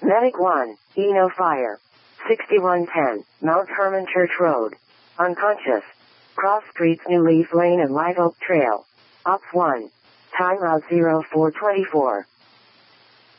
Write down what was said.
Medic 1, Eno Fire. 6110, Mount Herman Church Road. Unconscious. Cross streets New Leaf Lane and Live Oak Trail. Op 1. Time route 0424.